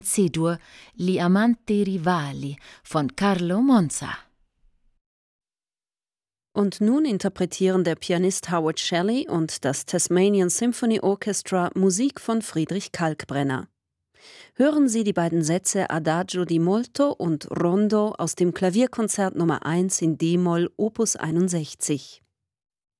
C-Dur Gli amanti rivali von Carlo Monza. Und nun interpretieren der Pianist Howard Shelley und das Tasmanian Symphony Orchestra Musik von Friedrich Kalkbrenner. Hören Sie die beiden Sätze Adagio di molto und Rondo aus dem Klavierkonzert Nummer 1 in D-Moll Opus 61.